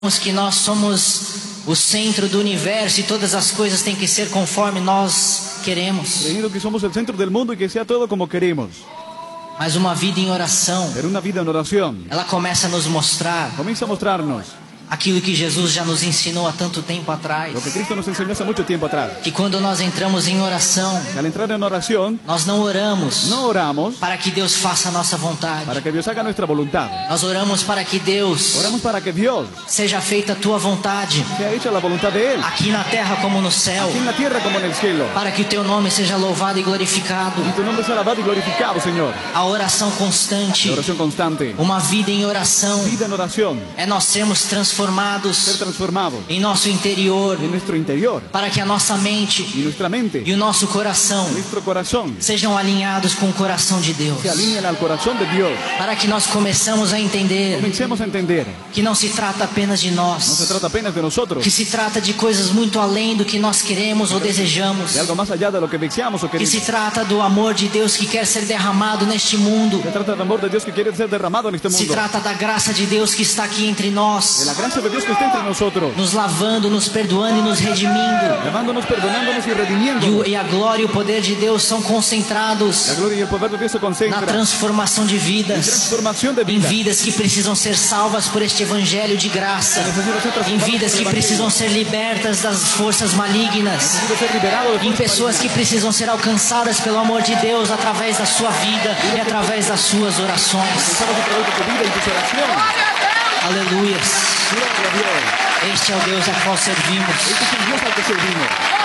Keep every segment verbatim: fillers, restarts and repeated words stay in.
que nós somos o centro do universo e todas as coisas têm que ser conforme nós queremos. Creyendo que somos el centro del mundo y que sea todo como queremos. Mas uma vida em oração, Pero una vida en oración ela começa a nos mostrar comienza a mostrarnos aquilo que Jesus já nos ensinou há tanto tempo atrás. lo que Cristo nos enseñó hace mucho tiempo atrás. Que quando nós entramos em oração, Que al entrar en oración, nós não oramos no oramos para que Deus faça a nossa vontade. para que Dios haga nuestra voluntad. Nós oramos para que Deus Oramos para que Dios seja feita a tua vontade, sea hecha la voluntad de Él, aqui na terra como no céu, aquí en la tierra como en el cielo. para que o teu nome seja louvado e glorificado. Y tu nombre sea alabado y glorificado, Señor. A oração constante, La oración constante. uma vida em oração, Vida en oración. é nós sermos transformados Ser transformado em nosso interior, en nuestro interior para que a nossa mente y nuestra mente, e o nosso coração nuestro corazón, sejam alinhados com o coração de Deus, se alineen al corazón de Dios. para que nós começamos a entender Comencemos a entender. que não se trata apenas de No nós, se trata apenas de nosotros, que se trata de coisas muito além do que nós queremos ou desejamos, de algo más allá de lo que deseamos o que queremos. se trata do amor de Deus que quer ser derramado neste mundo, Se trata del amor de Dios que quiere ser derramado en este se mundo. trata da graça de Deus que está aqui entre De nós, la gracia de Dios que está entre nosotros, nos lavando, nos perdoando e nos redimindo. lavándonos, perdonándonos y E, o, redimiéndonos. e a glória e o poder de Deus são concentrados La gloria y el poder de Dios se na concentra transformação de en vidas, transformación de em vida. vidas que precisam ser salvas por este evangelho de graça, em vidas que precisam ser libertas das forças malignas, Necesito ser liberado de em fuerzas pessoas que malignas. precisam ser alcançadas pelo amor de Deus através da sua vida e através das suas orações. Alcanzados a través de tu vida y tus oraciones. Aleluias. Gloria a Dios. Este é o Deus a qual servimos. Este es el Dios al que servimos.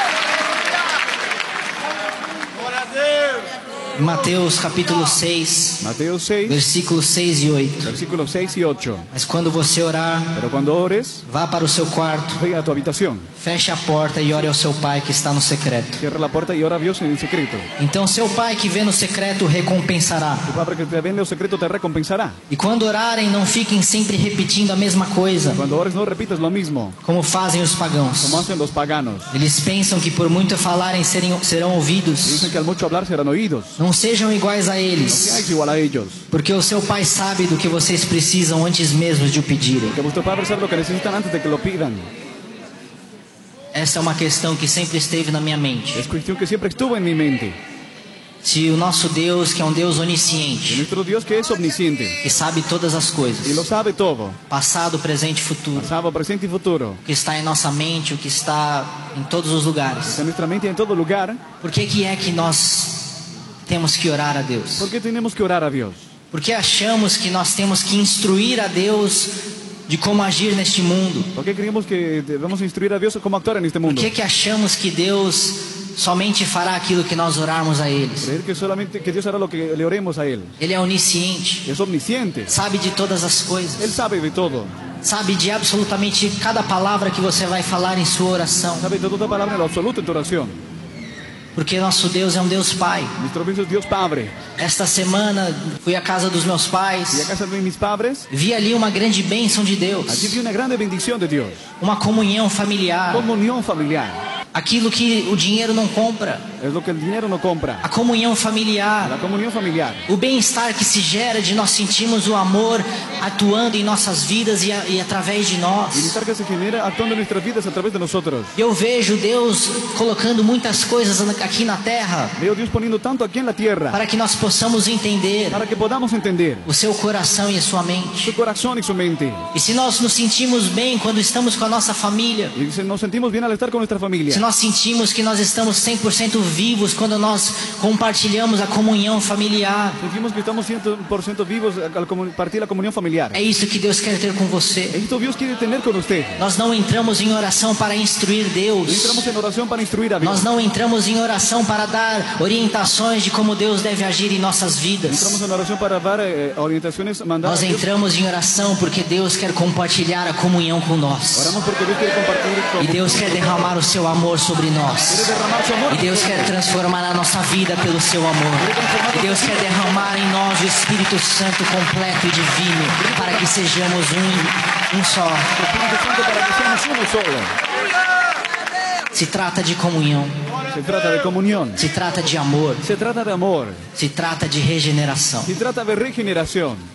Mateus capítulo seis, Mateo seis, versículos seis e oito. versículos seis y ocho. Mas quando você orar, Pero cuando ores, vá para o seu quarto, ve a tu habitación, feche a porta e ore ao seu pai que está no secreto. cierra la puerta y ora a Dios en el secreto. Então seu pai que vê no secreto recompensará. Tu Padre que te ve en lo secreto te recompensará. E quando orarem, não fiquem sempre repetindo a mesma coisa, Cuando ores no repitas lo mismo, como fazem os pagãos. como hacen los paganos. Eles pensam que por muito falarem serem, serão ouvidos. Dicen que al mucho hablar serán oídos. Não sejam iguais a No eles, seáis igual a ellos, porque o seu pai sabe do que vocês precisam antes mesmo de o pedirem. que vuestro Padre sabe lo que necesitan antes de que lo pidan. Essa é uma questão que sempre esteve na minha mente. Es cuestión que siempre estuvo en mi mente. Se o nosso Deus, que é um Deus Y onisciente, nuestro Dios que es omnisciente que sabe todas as y lo coisas, sabe todo, passado, presente e futuro, pasado, presente y futuro, o que está em nossa mente, o que está em todos os lugares, está en nuestra mente y en todo lugar, por que que é que nós temos que orar a Deus? ¿por qué tenemos que orar a Dios? Porque achamos que nós temos que instruir a Deus de como agir neste mundo? ¿Por qué creemos que debemos instruir a Dios cómo actuar en este Por mundo? que que achamos que Deus somente fará aquilo que nós orarmos a Ele? Creer que solamente que Dios hará lo que le oremos a Él. Ele é onisciente, Es omnisciente. sabe de todas as Él coisas, sabe de todo. sabe de absolutamente cada palavra que você vai falar em sua oração. Sabe de toda palabra en lo absoluto en tu oración. Porque nosso Deus é um Deus Pai. Nuestro Dios es Dios Padre. Esta semana fui à casa dos meus Y a pais, casa de mis padres, vi ali uma grande bênção de allí Deus, vi una grande bendición de Dios. uma comunhão familiar, Comunión familiar. aquilo que o dinheiro não compra, Es lo que el dinero no compra. a comunhão familiar, La comunión familiar. o bem-estar que se gera de nós sentirmos o amor atuando em nossas vidas e, a, e através de El nós. bienestar que se genera actuando en nuestras vidas a través de nosotros. Eu vejo Deus colocando muitas coisas aqui na terra Veo Dios poniendo tanto aquí en la tierra para que nós possamos entender para que podamos entender o seu coração e a sua mente. su corazón y su mente. E se nós nos sentimos bem quando estamos com a nossa família, Y se- nos sentimos bien al estar con nuestra se familia. nós sentimos que nós estamos cem por cento vivos quando nós compartilhamos a comunhão familiar, Sentimos que estamos cien por ciento vivos al compartir la comunión familiar. é isso que Deus quer ter com você. Esto Dios quiere tener con usted. Nós não entramos em oração para instruir No Deus. entramos en oración para instruir a Dios. Nós não entramos em oração para dar orientações de como Deus deve agir em nossas vidas. Entramos en oración para dar eh, orientaciones, mandar a Nós Dios. entramos em oração porque Deus quer compartilhar a comunhão com nós. Oramos porque Dios quiere compartir con E Deus quer derramar o seu amor sobre quiere nós. derramar su amor. E Deus quer transformar a nossa vida pelo seu amor. E Deus quer derramar em nós o Espírito Santo completo e divino para que sejamos um, um só. Espíritu Santo para que seamos uno solo. Se trata de comunhão, Se trata de comunión. se trata de amor, Se trata de amor. se trata de regeneração. Se trata de regeneración.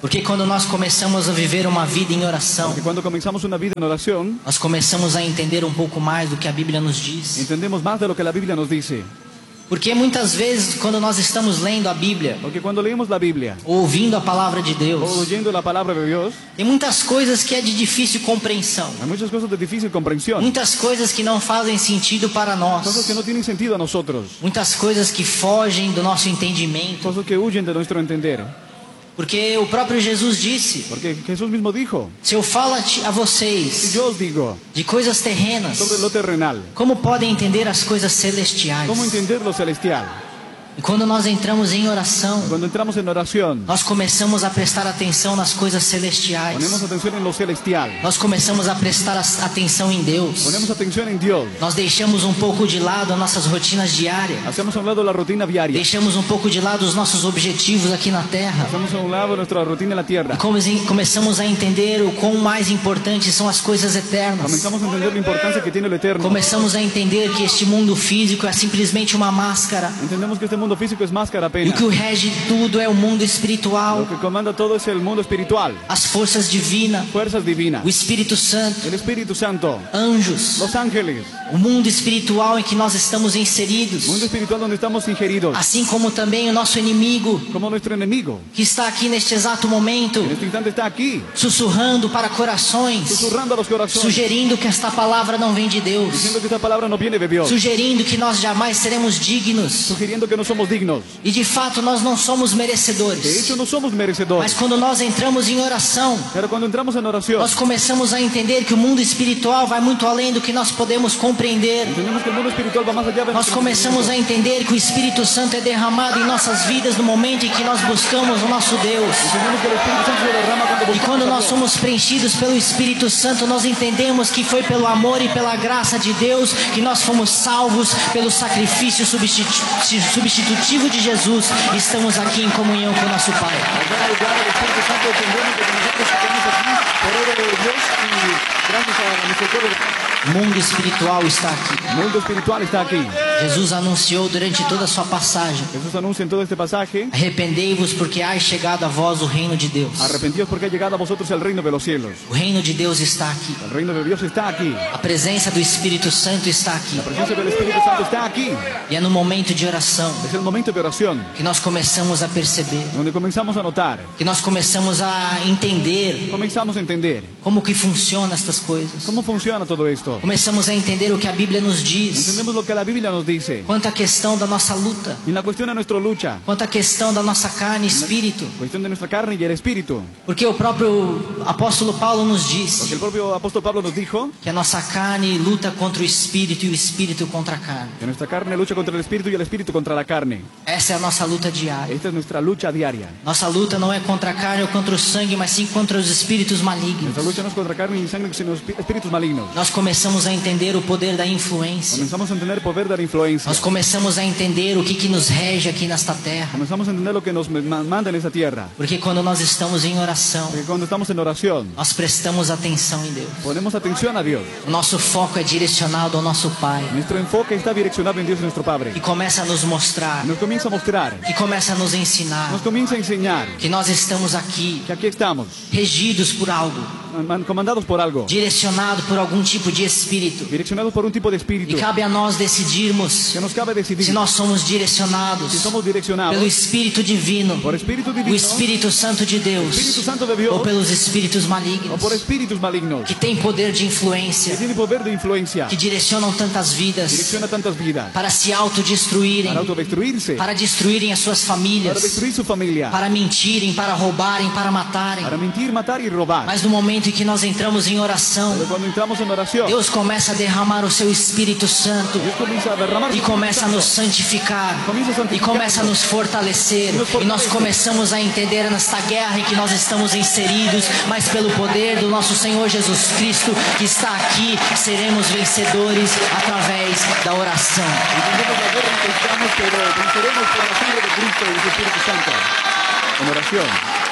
Porque quando nós começamos a viver uma vida em oração, Porque cuando comenzamos una vida en oración, nós começamos a entender um pouco mais do que a Bíblia nos diz. entendemos más de lo que la Biblia nos dice. Porque muitas vezes, quando nós estamos lendo a Bíblia, Porque cuando leemos la Biblia, ou ouvindo a palavra de o Deus, oyendo la palabra de Dios, tem muitas coisas que é de difícil compreensão. hay muchas cosas de difícil comprensión. Muitas coisas que não fazem sentido para nós. Cosas que no tienen sentido a nosotros. Muitas coisas que fogem do nosso entendimento. Cosas que huyen de nuestro entender. Porque o próprio Jesus disse: Porque Jesús mismo dijo, se eu falo a ti- a si vocês yo os digo de coisas terrenas, sobre lo terrenal, como podem entender as coisas celestiais? ¿cómo entender lo celestial? E quando nós entramos em oração, Cuando entramos en oración, nós começamos a prestar atenção nas coisas celestiais. ponemos atención en lo celestial. Nós começamos a prestar as- atenção em Deus. Ponemos atención en Dios. Nós deixamos um pouco de lado as nossas rotinas diárias. Hacemos a un lado la rutina diaria. Deixamos um pouco de lado os nossos objetivos aqui na terra. Hacemos a un lado nuestra rutina en la E tierra. come- começamos a entender o quão mais importantes são as coisas eternas. Comenzamos a entender la importancia que tiene lo eterno. Começamos a entender que este mundo físico é simplesmente uma máscara. Entendemos que este mundo físico es máscara E apenas. que o rege tudo é o mundo Lo espiritual, que comanda todo es el mundo espiritual. as forças divinas, Fuerzas divinas. o Espírito Santo, El Espíritu Santo. anjos, Los ángeles. o mundo espiritual em que nós estamos inseridos, Mundo espiritual donde estamos ingeridos. assim como também o nosso inimigo, Como nuestro enemigo. que está aqui neste exato momento, En este instante está aquí. sussurrando para corações, Susurrando a los corazones. sugerindo que esta palavra não vem de Deus, Diciendo que esta palabra no viene de Dios. sugerindo que nós jamais seremos dignos, Sugiriendo que no somos dignos. e de fato nós não somos De merecedores. hecho no somos merecedores. Mas quando nós entramos em oração, Pero cuando entramos en oración, nós começamos a entender que o mundo espiritual vai muito além do que nós podemos compreender. entendemos que el mundo espiritual va más allá de Nós nuestro começamos a entender que o Espírito Santo é derramado em nossas vidas no momento em que nós buscamos o nosso Deus. Entendemos que el Espíritu Santo se derrama cuando E buscamos quando a nós Dios. somos preenchidos pelo Espírito Santo, nós entendemos que foi pelo amor e pela graça de Deus que nós fomos salvos pelo sacrifício substitu- substitutivo de Jesus. E estamos aqui em comunhão com o nosso Pai. Allá en el lugar del Espíritu Santo entendemos que nosotros estamos aquí por obra de Dios y gracias a la misericordia de Dios. O mundo espiritual está aqui. El mundo espiritual está aquí. Jesus anunciou durante toda a sua passagem: Jesús anuncia en todo este pasaje: arrependei-vos porque há chegado a vós o reino de Deus. arrepentíos porque ha llegado a vosotros el reino de los cielos. O reino de Deus está aqui. El reino de Dios está aquí. A presença do Espírito Santo está aqui. La presencia del Espíritu Santo está aquí. E é no momento de oração Es el momento de oración que nós começamos a perceber, donde comenzamos a notar, que nós começamos a entender comenzamos a entender como que funciona estas coisas. cómo funciona todo esto. Começamos a entender o que a Bíblia nos diz Entendemos lo que la Biblia nos dice. quanto à questão da nossa luta, En la cuestión de nuestra lucha, quanto à questão da nossa carne e espírito. cuestión de nuestra carne y el espíritu. Porque o próprio apóstolo Paulo nos Porque diz el propio apóstol Pablo nos dijo que a nossa carne luta contra o espírito e o espírito contra a carne. que nuestra carne lucha contra el espíritu y el espíritu contra la carne. Essa é a nossa luta diária. Esta es nuestra lucha diaria. Nossa luta não é contra a carne ou contra o sangue, mas sim contra os espíritos malignos. Nuestra lucha no es contra carne ni sangre, sino espi- espíritus malignos. Nós começamos a entender o poder da influência. Comenzamos a entender el poder de la influencia. Nós começamos a entender o que, que nos rege aqui nesta terra. Comenzamos a entender lo que nos ma- manda en esa tierra. Porque quando nós estamos em oração, Porque cuando estamos en oración, nós prestamos atenção em Deus. ponemos atención a Dios. O nosso foco é direcionado ao nosso Pai, Nuestro enfoque está direccionado en Dios, nuestro Padre. que começa a nos mostrar, Nos comienza a mostrar, que começa a nos ensinar, nos comienza a enseñar que nós estamos aqui que aquí estamos, regidos por algo, man- comandados por algo, direcionado por algum tipo de espírito. direccionados por un tipo de E espíritu. cabe a nós decidirmos Que nos cabe decidir se nós somos direcionados si somos direccionados pelo Espírito Divino, por Espíritu o Divino, Espírito Santo de Deus, Espíritu Santo de Dios, ou pelos espíritos o malignos, por espíritus malignos, que têm poder de que influência, tienen poder de influencia, que direcionam tantas vidas direcciona tantas vidas, para se autodestruírem, para autodestruirse, para destruírem as suas para famílias, destruir su familia, para mentirem, para roubarem, para matarem. para mentir, matar y robar. Mas no momento em que nós entramos em oração, Pero cuando entramos en oración, Deus começa a derramar o seu Espírito Santo Dios comienza a derramar e su começa a Espíritu nos Santo. santificar Começa a santificar. e começa a nos fortalecer. E nós começamos a entender nesta guerra em que nós estamos inseridos, mas pelo poder do nosso Senhor Jesus Cristo que está aqui, seremos vencedores através da oração. Entendemos la guerra en que estamos, pero venceremos por la sangre de Cristo y su Espíritu Santo. En oración.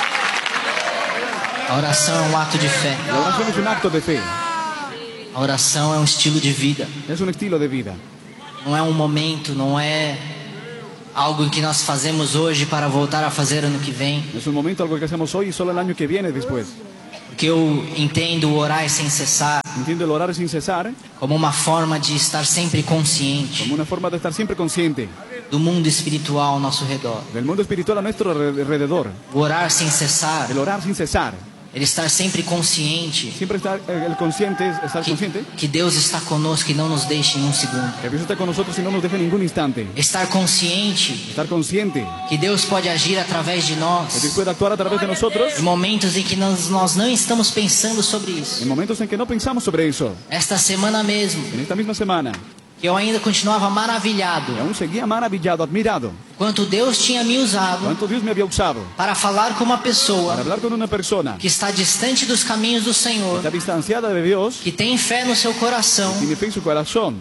A oração é um ato de fé. La oración es un acto de fe, A oração é um estilo de vida. es un estilo de vida. Não é um momento, não é Algo que nós fazemos hoje para voltar a fazer ano que vem. Es un momento, algo que hacemos hoy y solo el año que viene después. Porque eu entendo orar sem cessar Entiendo el orar sin cesar como uma forma de estar sempre consciente como una forma de estar siempre consciente do mundo espiritual ao nosso redor. del mundo espiritual a nuestro alrededor. O orar sem cessar, El orar sin cesar. ele estar sempre consciente Siempre estar eh, el consciente, es estar que, consciente que Deus está conosco e não nos deixa em um segundo. que Dios está con nosotros y no nos deja en ningún instante. Estar consciente Estar consciente que Deus pode agir através de que nós Dios puede actuar a través de nosotros em momentos em que nós, nós não estamos pensando sobre isso. en momentos en que no pensamos sobre eso. Esta semana mesmo, En esta misma semana, que eu ainda continuava maravilhado y aún seguía maravillado, admirado, quanto Deus tinha me usado cuánto Dios me había usado para falar com uma pessoa para hablar con una persona que está distante dos caminhos do Senhor, que está distanciada de Dios, que tem fé no seu coração, tiene fe en su corazón.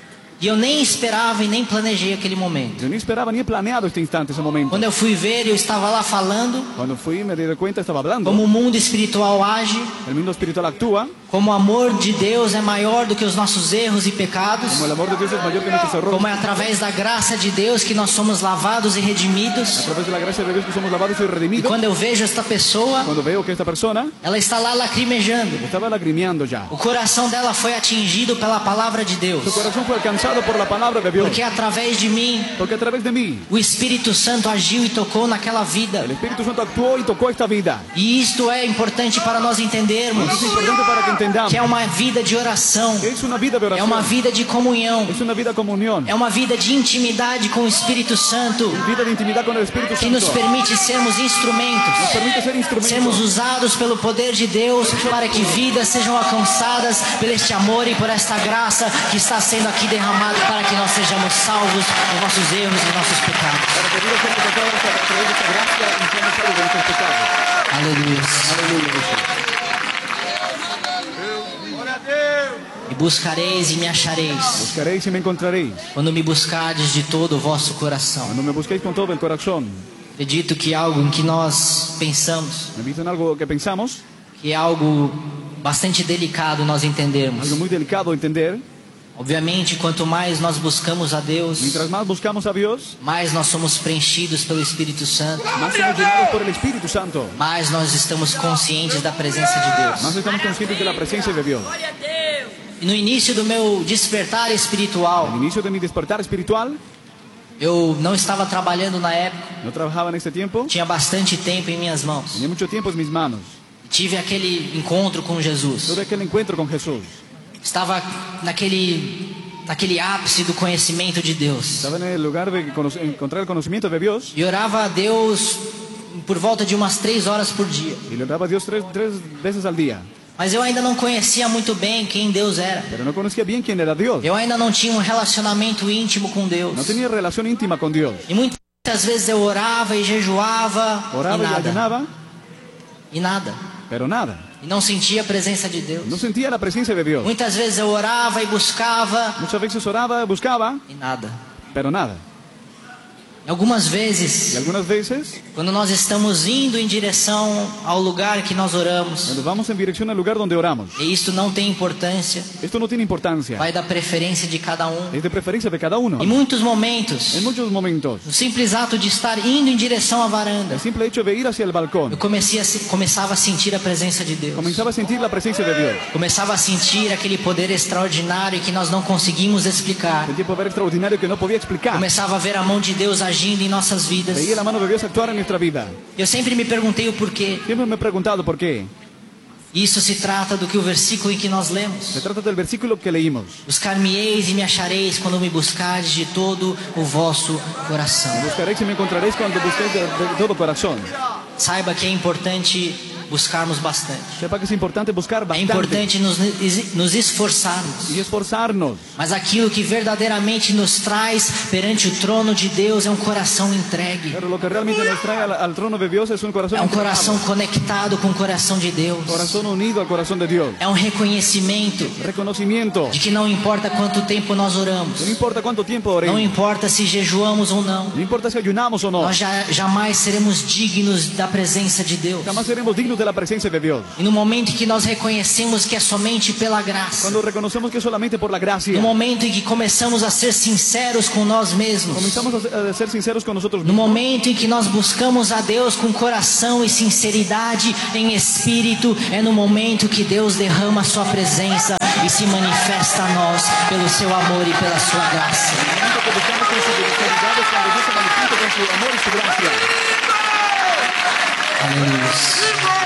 e eu nem esperava e nem planejei aquele momento. Yo ni esperaba ni he planeado este instante, ese momento. Quando eu fui ver, eu estava lá falando Cuando fui me di cuenta, estaba hablando. como o mundo espiritual age, El mundo espiritual actúa, como o amor de Deus é maior do que os nossos erros e pecados, como el amor de Dios es mayor que nuestros errores. como é através da graça de Deus que nós somos lavados e A redimidos. través de la gracia de Dios que somos lavados y E redimidos. quando eu vejo esta pessoa, Cuando veo que esta persona ela está lá lacrimejando. estaba lagrimeando ya. O coração dela foi atingido pela palavra de Deus, Su corazón fue alcanzado por la palabra de Dios. porque através de mim Porque a través de mí, o Espírito Santo agiu e tocou naquela vida. el Espíritu Santo actuó y tocó esta vida. E isto é importante para nós entendermos Es importante para que entendamos que é uma vida de oração, que es una vida de é oración. uma vida de comunhão, Es una vida de comunión. é uma vida de intimidade com o Espírito Santo, Vida de intimidad con el Espíritu que nos Santo. permite sermos Nos instrumentos, permite ser instrumentos. sermos usados pelo poder de Deus para que vidas sejam alcançadas por este amor e por esta graça que está sendo aqui derramada para que nós sejamos salvos dos nossos erros e nossos pecados. Para que vidas sean alcanzadas a través de esta gracia y seamos salvos de nuestros pecados. Aleluia. Aleluya, Jesús. Me buscareis e me achareis Buscaréis y me encontraréis. quando me buscardes de todo o vosso coração. Cuando me busquéis con todo el corazón. Acredito que algo em que nós pensamos, Me dicen algo que pensamos, que é algo bastante delicado nós entendermos. algo muy delicado de entender. Obviamente, quanto mais nós buscamos a Deus, Mientras más buscamos a Dios, mais nós somos preenchidos pelo Espírito Santo, más somos llenados por el Espíritu Santo. mais nós estamos conscientes da presença de Deus. Más estamos conscientes de la presencia de Dios. E no início do meu despertar Al espiritual, inicio de mi despertar espiritual, eu não estava trabalhando na época, no trabajaba en este tiempo, tinha bastante tempo em minhas mãos. tenía mucho tiempo en mis manos. Tive aquele encontro com Jesus. Tuve aquel encuentro con Jesús. Estava naquele, naquele ápice do conhecimento de Deus. Estaba en el lugar de cono- encontrar el conocimiento de Dios E orava a Deus por volta de umas três horas por dia. y le oraba a Dios tres, tres veces al día. Mas eu ainda não conhecia muito bem quem Deus era. Pero no conocía bien quién era Dios. Eu ainda não tinha um relacionamento íntimo com Deus. No tenía relación íntima con Dios. E muitas vezes eu orava e jejuava Oraba e y nada. ayunaba, E nada. pero nada. E não sentia a presença de Deus. No sentía la presencia de Dios. Muitas vezes eu orava e buscava Muchas veces oraba, buscaba, e nada. pero nada. E algumas Y vezes, algunas veces, quando nós estamos indo em direção ao lugar que nós oramos, cuando vamos en dirección al lugar donde oramos, e isto não tem importância, esto no tiene importancia. vai da preferência de cada um. Es de preferencia de cada uno. Em muitos momentos, En muchos momentos, o simples ato de estar indo em direção à varanda, el simple hecho de ir hacia el balcón, eu comecei a, se- começava a sentir a presença de Deus. comenzaba a sentir la presencia de Dios. Começava a sentir aquele poder extraordinário que nós não conseguimos explicar. El tiempo de ver extraordinario que no podía explicar. Começava a ver a mão de Deus agindo em nossas vidas. Veía la mano de Dios actuar en nuestra vida. Eu sempre me perguntei o porquê. Siempre me he preguntado por qué. Isso se trata do que o versículo em que nós lemos. Se trata del versículo que leímos. Buscar-me-eis e me achareis quando me buscardes de todo o vosso coração. Me buscaréis y me encontraréis cuando busquéis de, de todo corazón. Saiba que é importante buscarmos bastante. Sepa que es importante buscar É bastante importante nos, nos esforçarmos. y esforzarnos. Mas aquilo que verdadeiramente nos traz perante o trono de Deus é um coração entregue. Pero lo que realmente nos trae al, al trono de Dios es un corazón É um entregado. coração conectado com o coração de Deus. Corazón unido al corazón de Dios. É um reconhecimento Reconocimiento. de que não importa quanto tempo nós oramos, No importa cuánto tiempo não oremos. importa se jejuamos ou não, No importa si ayunamos o no. nós já, jamais seremos dignos da presença de Deus. Jamás seremos dignos de la presencia de Dios. E no momento em que nós reconhecemos que é somente pela graça, Cuando reconocemos que es solamente por la gracia, no momento em que começamos a ser sinceros com nós mesmos, comenzamos a ser- a ser sinceros con nosotros no mismos. momento em que nós buscamos a Deus com coração e sinceridade em espírito, é no momento que Deus derrama a sua presença e se manifesta a nós pelo seu amor e pela sua graça. En el momento que buscamos con sinceridad es cuando Dios se manifiesta con su amor y su gracia. Aleluia.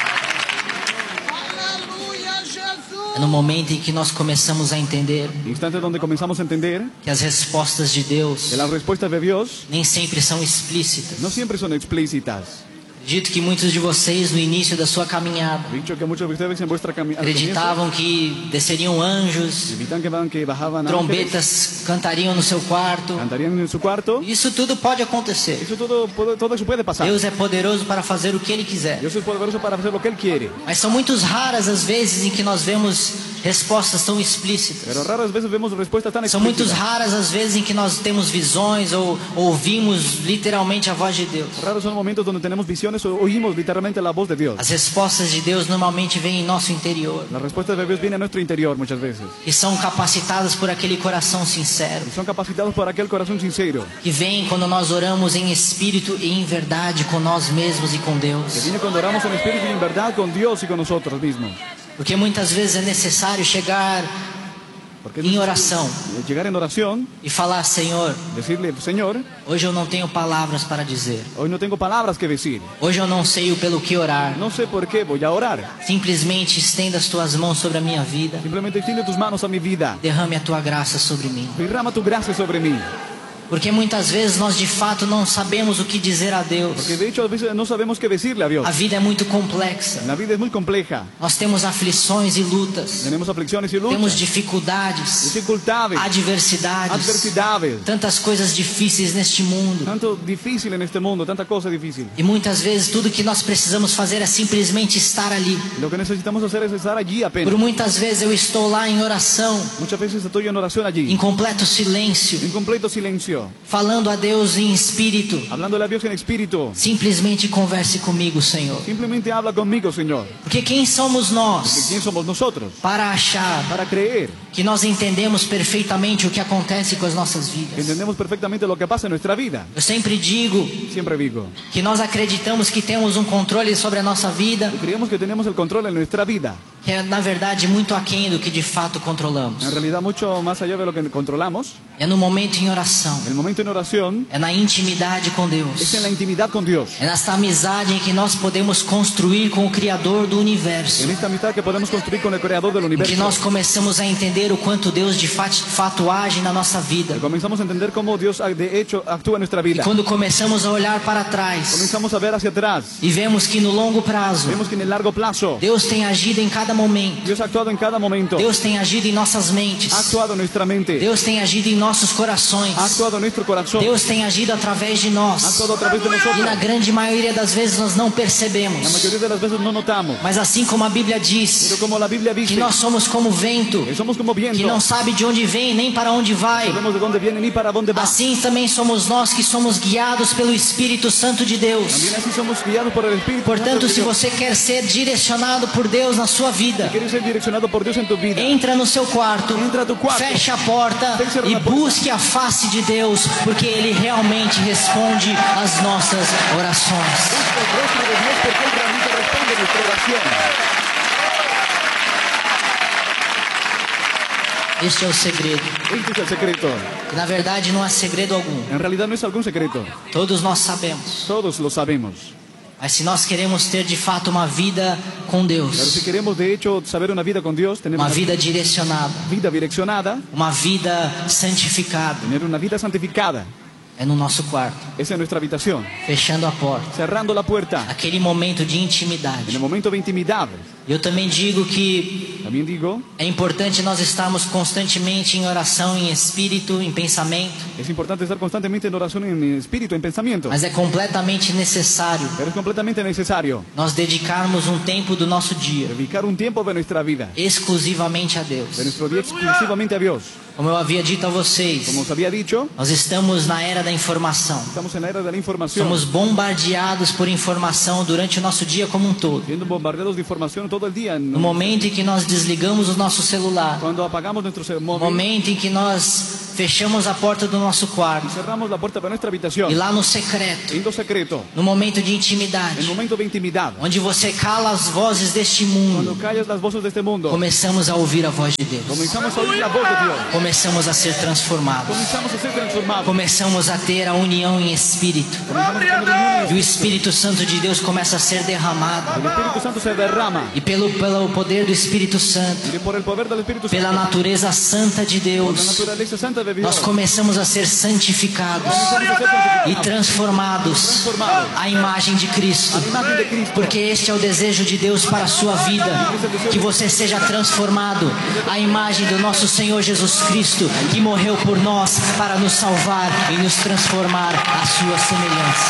É no momento em que nós começamos a entender Instante donde comenzamos a entender que as respostas de Deus que las respuestas de Dios nem sempre são explícitas. no siempre son explícitas. Acredito que muitos de vocês no início da sua caminhada He dicho que muchos de ustedes en vuestra caminata acreditavam que desceriam anjos, evitan que, van, que bajaban ángeles, trombetas cantariam no seu quarto. cantarían en su cuarto. Isso tudo pode acontecer. Eso todo, puede- todo eso puede pasar. Deus é poderoso para fazer o que Ele quiser. Dios es poderoso para hacer lo que Él quiere. Mas são muito raras as vezes em que nós vemos respostas tão explícitas. Pero raras veces vemos respuestas tan São muito explícitas. raras as vezes em que nós temos visões ou ouvimos literalmente a voz de Deus. Raros son los momentos donde tenemos visiones o oímos literalmente la voz de Dios. As respostas de Deus normalmente vêm em nosso interior Las respuestas de Dios vienen a nuestro interior muchas veces. e são capacitadas por aquele coração sincero Y son capacitados por aquel corazón sincero que vem quando nós oramos em espírito e em verdade com nós mesmos e com que Deus. viene cuando oramos en espíritu y en verdad con Dios y con nosotros mismos. Porque muitas vezes é necessário chegar Porque em oração llegar en oración, e falar: Senhor, decirle, Señor, hoje eu não tenho palavras para dizer. hoy no tengo palabras que decir. Hoje eu não sei o pelo que orar. No sé por qué voy a orar. Simplesmente estenda as tuas mãos sobre a minha vida. Simplemente extiende tus manos a mi vida. Derrame a tua graça sobre mim. Derrama tu gracia sobre mí. Porque muitas vezes nós de fato não sabemos o que dizer a Deus. Porque de hecho a veces no sabemos qué decirle a Dios. A vida é muito complexa. La vida es muy compleja. Nós temos aflições e lutas. Tenemos aflicciones y Temos luchas, dificuldades, dificultades, adversidades, adversidades. tantas coisas difíceis neste mundo. Tanto difícil en este mundo, tanta cosa difícil. E muitas vezes tudo que nós precisamos fazer é simplesmente estar ali. Lo que necesitamos hacer es estar allí Por apenas. muitas vezes eu estou lá em oração, Muchas veces estoy en oración em allí, completo silêncio, en completo silencio, falando a Deus em espírito. hablándole a Dios en espíritu. Simplesmente converse comigo, Senhor. Simplemente habla conmigo, Señor. Porque quem somos Porque nós ¿quién somos nosotros? para achar Para creer que nós entendemos perfeitamente o que acontece com as nossas que vidas? entendemos perfectamente lo que pasa en nuestra vida. Eu sempre digo Siempre digo, que nós acreditamos que temos um controle sobre a nossa vida, y creemos que tenemos el control en nuestra vida. que é na verdade muito aquém do que de fato controlamos. En realidad mucho más allá de lo que controlamos. É no momento em oração, El momento en oración é na intimidade com es Deus, en la intimidad con Dios. é nesta amizade em que nós podemos construir com o Criador do universo, En esta amistad que podemos construir con el Creador del em que universo. nós começamos a entender o quanto Deus de fato, fato age na nossa vida. Y comenzamos a entender cómo Dios de hecho actúa en nuestra E vida. quando começamos a olhar para trás Comenzamos a ver hacia atrás. e vemos que no longo prazo Vemos que en el largo plazo Deus tem agido em cada momento, Dios ha actuado en cada momento. Deus tem agido em nossas mentes, Ha actuado en nuestra mente. Deus tem agido em nossos corações, Ha actuado en nuestro corazón. Deus tem agido através de Ha nós. actuado a través de E na nosotros. grande maioria das vezes nós não La percebemos. mayoría de las veces no notamos. Mas assim como a Bíblia Pero diz como la Biblia que dice, nós somos como vento, que somos como viento. que não sabe de onde vem nem para onde vai, No sabemos de dónde viene ni para dónde va. assim também somos nós que somos guiados pelo Espírito Santo de Deus. También así somos guiados por el Espíritu Santo Portanto, de se Dios. você quer ser direcionado por Deus na sua vida, Quieres ser direccionado por Dios en tu vida. entra no seu quarto, Entra a tu quarto. fecha a porta Fecha a e porta. busque a face de Deus, porque Ele realmente responde às nossas orações. Busca el rostro de Dios porque Él realmente responde a nuestra oración. Este é o segredo. Este es el secreto. E, na verdade, não há segredo algum. En realidad no es algún secreto. Todos nós sabemos. Todos lo sabemos. Mas se nós queremos ter de fato uma vida com Pero si Deus, queremos de hecho saber una vida con Dios, tener uma una vida direcionada, vida direccionada, uma vida santificada, tener una vida santificada, é no nosso quarto, es en nuestra habitación, fechando a porta, cerrando la puerta, aquele momento de en intimidade, el momento de intimidad, Eu também digo que También digo, é importante nós estarmos constantemente em oração, em espírito, em pensamento, es importante estar constantemente en oración en espíritu, en pensamiento. mas é completamente necessário Pero es completamente necesario nós dedicarmos um tempo do nosso dia dedicar un tiempo de nuestra vida, exclusivamente a Deus. de nuestro día exclusivamente a Dios. Como eu havia dito a vocês, Como os había dicho, nós estamos na era da informação. estamos en la era de la información, Somos bombardeados por informação durante o nosso dia como um todo. siendo bombardeados de información todo el día. No momento em que nós desligamos o nosso celular, Cuando apagamos nuestro no móvil, momento em que nós fechamos a porta do nosso quarto, cerramos la puerta para nuestra habitación, e lá no secreto, en lo secreto, no momento de en intimidade, momento de intimidad, onde você cala as vozes deste cuando mundo, callas las voces de este mundo, começamos a ouvir a voz de Deus. comenzamos a oír la voz de Dios, Começamos a ser transformados. comenzamos a ser transformados, Começamos a ter a união em espírito. comenzamos a tener uniones, E o Espírito Santo de Deus começa a ser derramado. el Espíritu Santo se derrama, E pelo, pelo poder do Espírito Santo, y por el poder del Espíritu pela Santo, natureza santa de por la Deus, naturaleza santa de Dios, nós começamos a ser santificados comenzamos a ser e santificados, transformados transformados, à imagem de Cristo. a la imagen de Cristo, Porque este é o desejo de Deus para a sua vida, que você seja transformado à imagem do nosso Senhor Jesus Cristo, que morreu por nós para nos salvar e nos transformar à sua semelhança.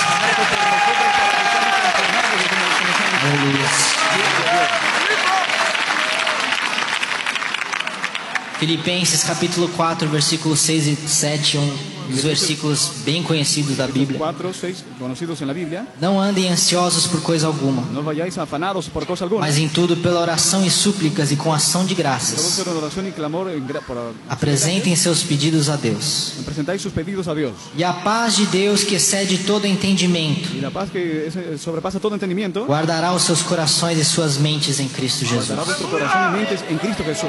Aleluia. Filipenses capítulo quatro, versículos seis e sete, um dos versículos bem conhecidos da Bíblia. cuatro, seis conocidos en la Biblia. Não andem ansiosos por coisa alguma, No vayáis afanados por cosa alguna, mas em tudo pela oração e súplicas e com ação de todos graças en oración y clamor, en gra- por, apresentem seus pedidos a Deus. presentáis sus pedidos a Dios. E a paz de Deus, que excede todo entendimento, Y la paz que es- sobrepasa todo entendimiento, guardará os seus corações e suas mentes em Cristo Jesus. dará vuestro corazón y mentes en Cristo Jesús.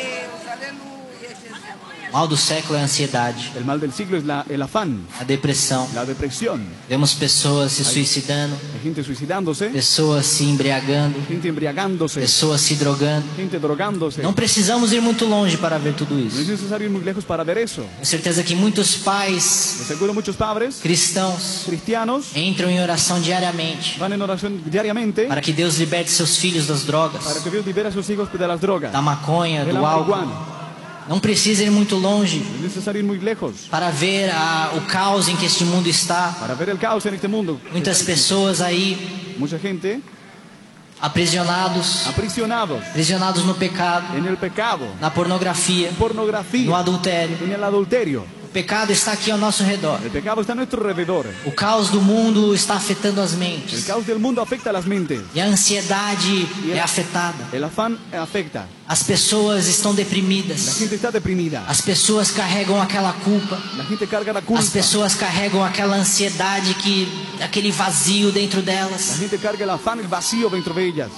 O mal do século é a ansiedade, El mal del siglo es la, el afán, a depressão. la depresión. Vemos pessoas se suicidando, Hay gente suicidándose, pessoas se embriagando, gente embriagándose, pessoas se drogando. gente drogándose. Não precisamos ir muito longe para ver tudo No es isso. necesario ir muy lejos para ver eso. Tenho certeza que muitos pais De seguro muchos padres cristãos cristianos entram em oração diariamente van en oración diariamente para que Deus liberte seus filhos das drogas, para que Dios libere a sus hijos de las drogas, da maconha, de la do álcool. marihuana. Não precisa ir muito longe No es necesario ir muy lejos para ver a, o caos em que este mundo está. para ver el caos en este mundo. Muitas pessoas aí Mucha gente aprisionados, aprisionados aprisionados no pecado, en el pecado, na pornografia, en no pornografía, adultério. en el adulterio. O pecado está aqui ao nosso redor. El pecado está a nuestro alrededor. O caos do mundo está afetando as El mentes. caos del mundo afecta a las mentes. E a ansiedade é afetada. El afán afecta. As pessoas estão La deprimidas. gente está deprimida. As pessoas carregam aquela culpa. La gente carga la culpa. As pessoas carregam aquela ansiedade, que aquele vazio dentro La delas. gente carga el afán, el vacío dentro de ellas.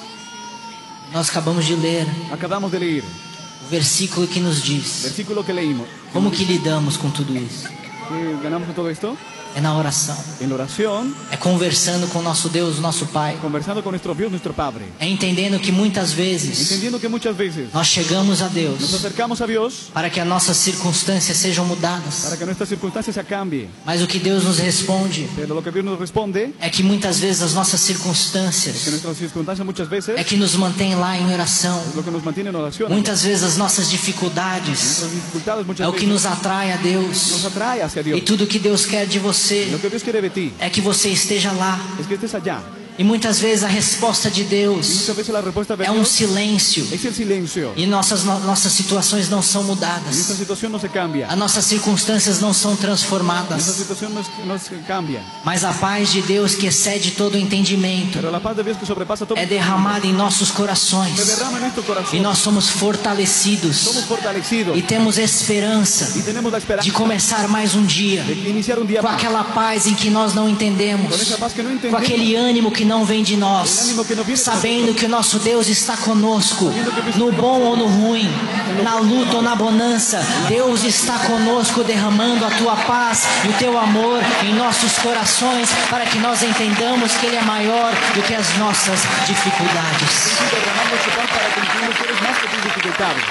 Nós acabamos de ler Acabamos de leer o versículo que nos diz versículo que leímos. como que lidamos com tudo isso. ¿Qué ganamos con todo esto? É na oração, En la oración, é conversando com nosso Deus, nosso Pai, conversando con nuestro Dios, nuestro Padre. é entendendo que muitas vezes Entendiendo que muchas veces nós chegamos a nos Deus acercamos a Dios para que as nossas circunstâncias sejam mudadas, para que nuestras circunstancias se cambien. mas o que Deus nos responde Pero lo que Dios nos responde é que muitas vezes as nossas es que circunstâncias nuestras circunstancias muchas veces é que nos mantém lá em oração. es lo que nos mantiene en oración. Muitas vezes as nossas dificuldades Nuestras dificultades muchas é o que veces nos atrai a nos Deus. atrae hacia E Dios. tudo que Deus quer de você Lo que Dios quiere de ti é que você esteja lá. es que estés allá. E muitas vezes a resposta de Y Deus muchas veces la respuesta de é um Dios silêncio. es el silencio. E nossas, no- nossas situações não são Y esta mudadas. situación no se cambia. As nossas circunstâncias não são Esta transformadas. situación no, es- no se cambia. Mas a paz de Deus, que excede todo entendimento, Pero la paz de Dios que sobrepasa todo é derramada em nossos se corações. derrama en nuestro E corazón. nós somos fortalecidos. Somos fortalecidos E temos esperança y tenemos la esperanza de começar mais um dia de iniciar un día com más aquela paz em que nós não entendemos, con esa paz que no com entendemos, aquele ânimo que não vem de nós, sabendo que o nosso Deus está conosco, no bom ou no ruim, na luta ou na bonança. Deus está conosco, derramando a tua paz e o teu amor em nossos corações, para que nós entendamos que Ele é maior do que as nossas dificuldades. derramando su paz para que entiendas que eres más que tus dificultades.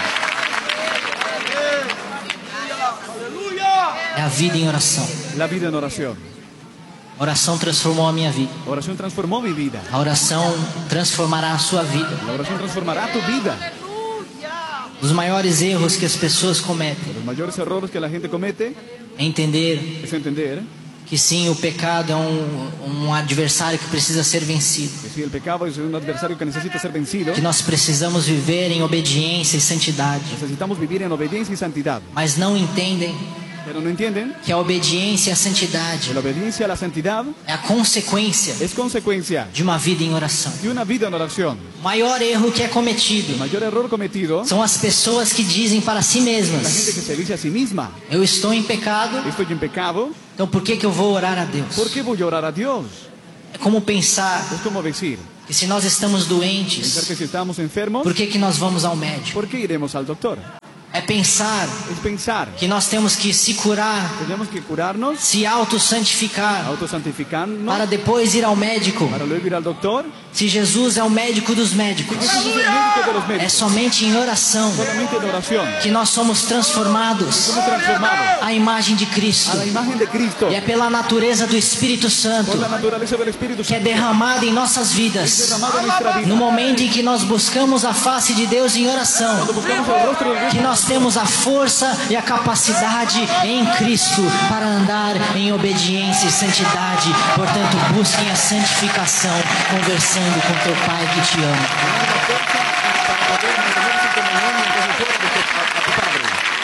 É a vida em oração. La vida en oración. A oração transformou a minha vida. La oración transformó mi vida. A oração transformará a sua vida. La oración transformará tu vida. Os maiores erros que as pessoas cometem Los mayores errores que la gente comete é entender es entender que sim, o pecado é um, um adversário que precisa ser vencido. que si el pecado es un adversario que necesita ser vencido, Que nós precisamos viver em obediência e santidade. necesitamos vivir en obediencia y santidad. Mas não entendem Pero no entienden que a obediência e a santidade que la obediencia a la santidad é a consequência es consecuencia de uma vida em oração. de una vida en oración. O maior erro que é cometido El mayor error cometido são as pessoas que dizem para si es la gente mesmas: que se dice a sí misma, eu estou em pecado, estoy en pecado, então por que, que eu vou orar a Deus? ¿por qué voy a orar a Dios? É como pensar Es como decir, que se nós estamos pensar doentes, que si estamos enfermos, por que, que nós vamos ao médico? ¿por qué iremos al doctor? É pensar Es pensar que nós temos que se curar, tenemos que curarnos, se auto-santificar, autosantificarnos, para depois ir ao médico. para luego ir al doctor. Se Jesus é o médico dos médicos, Jesús es el médico de los é médicos, somente em oração solamente en oración que nós somos transformados somos transformados à imagem de Cristo. a la imagen de Cristo E é pela natureza do Espírito Santo por la naturaleza del Espíritu que é Santo derramada em nossas vidas. derramado en nuestra vida. No momento em que nós buscamos a face de Deus em oração, Cuando buscamos el rostro de Dios, que nós temos a força e a capacidade em Cristo para andar em obediência e santidade. Portanto, busquem a santificação, conversando com teu Pai que te ama. para poder mantenerse en comunión y en conexión a tu Padre.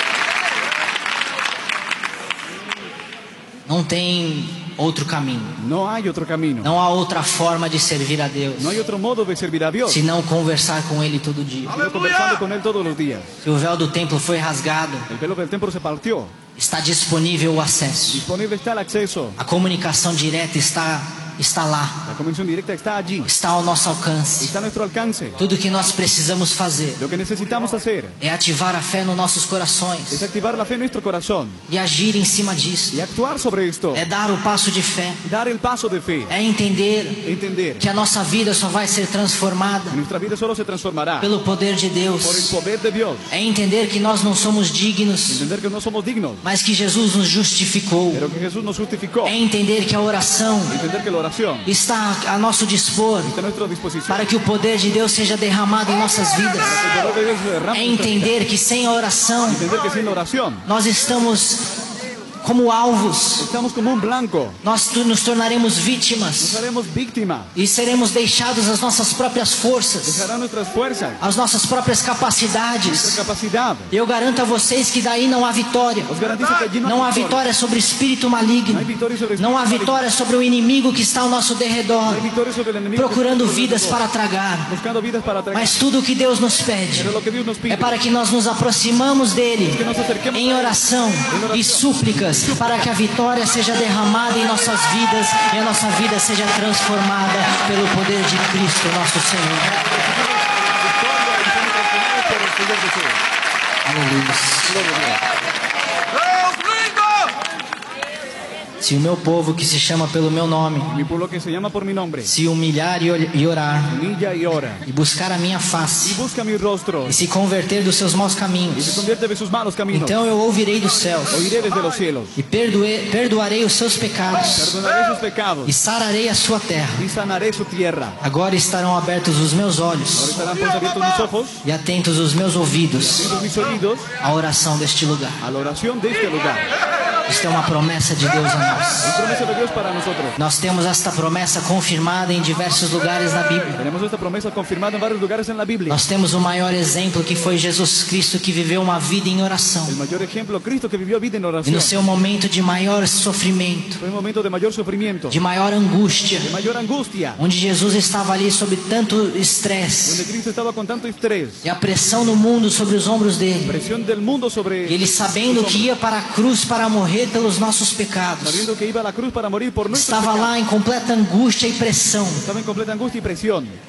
Não tem outro caminho. No hay otro camino, Não há outra forma de servir a Deus, no hay otro modo de servir a Dios, se não conversar com Ele todo dia. sino conversando con Él todos los días. Se o véu do templo foi rasgado, El velo del templo se partió, está disponível o acesso. disponible está el acceso, A comunicação direta está, está lá, la comunión directa está allí, está ao nosso alcance. está a nuestro alcance. Tudo que nós precisamos fazer Lo que necesitamos hacer é ativar a fé nos nossos es corações activar la fe en nuestro corazón e agir em cima disso. y actuar sobre esto, É dar o passo de fé, dar el paso de fe, é entender entender que a nossa vida só vai ser transformada que nuestra vida solo se transformará pelo poder de por el Deus. poder de Dios, É entender que nós não somos dignos, entender que no somos dignos, mas que Jesus nos justificou. pero que Jesús nos justificó, É entender que a oração entender que la oración está a nosso dispor está a nuestra disposición, para que o poder de Deus seja derramado em nossas vidas. el poder de Dios se derrama É en nuestra vida. entender que sem a oração Entender que sin la oración nós estamos como alvos, estamos como un blanco, nós tu- nos tornaremos nos vítimas haremos víctimas, e seremos deixados às nossas próprias forças, dejarán nuestras fuerzas, às nossas próprias nuestra capacidades. capacidad. Eu garanto a vocês que daí não há vitória. Os garantizo que allí no, Não há hay victoria, vitória sobre o espírito no hay maligno. victoria sobre el Não há espíritu vitória sobre o inimigo que está ao nosso derredor, maligno, no hay victoria sobre el enemigo, procurando que está vidas alrededor, para tragar. buscando vidas para traer. Mas tudo o que Deus nos pede Pero lo que Dios nos pide é para que nós nos aproximamos dele que nos acerquemos em oração e súplicas, para que a vitória seja derramada em nossas vidas e a nossa vida seja transformada pelo poder de Cristo, nosso Senhor. por el Señor Jesús. Aleluia. Se o meu povo que se chama pelo meu nome Mi pueblo que se llama por mi nombre, se humilhar e ol- e orar humilla y ora, e buscar a minha y face busca mi rostro, e se converter dos seus maus y se caminhos, convierte de sus malos caminos, então eu ouvirei dos céus oiré desde los cielos, e perdoe- perdoarei os seus pecados perdonaré sus pecados, e sararei a sua terra. y sanaré su tierra. Agora estarão abertos os meus Ahora olhos estarán pues abiertos mis ojos, e atentos os meus ouvidos atentos mis oídos, à oração deste lugar. a la oración de este lugar. Isto é uma promessa de Deus a nós. Es promesa de Dios para nosotros. Nós temos esta promessa confirmada em diversos lugares na Bíblia. Tenemos esta promesa confirmada en varios lugares en la Biblia. Nós temos o maior exemplo, que foi Jesus Cristo, que viveu uma vida em oração. El mayor ejemplo, Cristo, que vivió vida en E oración. no seu momento de maior sofrimento, Fue un momento de mayor sufrimiento, de maior angústia, de mayor angustia, onde Jesus estava ali sob tanto donde estresse Cristo estaba con tanto estrés, e a pressão no mundo sobre os ombros dele. presión del mundo sobre E ele sabendo sus que hombros, ia para a cruz para morrer pelos nossos pecados, sabiendo que iba a la cruz para morir por nuestros estava pecados. lá em completa angústia e pressão. Estaba en completa angustia y presión.